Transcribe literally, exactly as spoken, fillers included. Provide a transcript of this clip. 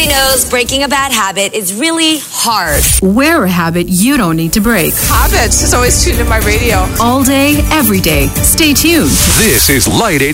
Everybody knows breaking a bad habit is really hard. Wear a habit you don't need to break. Habits is always tuned in my radio. All day, every day. Stay tuned. This is Light eighty.